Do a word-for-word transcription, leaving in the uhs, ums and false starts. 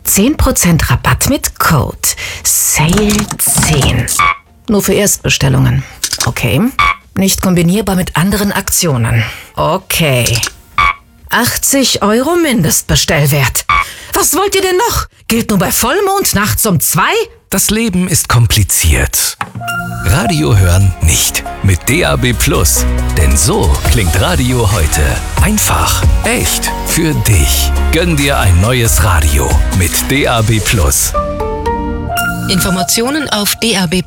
zehn Prozent Rabatt mit Code Sale zehn. Nur für Erstbestellungen. Okay. Nicht kombinierbar mit anderen Aktionen. Okay. achtzig Euro Mindestbestellwert. Was wollt ihr denn noch? Gilt nur bei Vollmond nachts um zwei? Das Leben ist kompliziert. Radio hören nicht. Mit D A B Plus. Denn so klingt Radio heute. Einfach, echt, für dich. Gönn dir ein neues Radio mit D A B Plus. Informationen auf d a b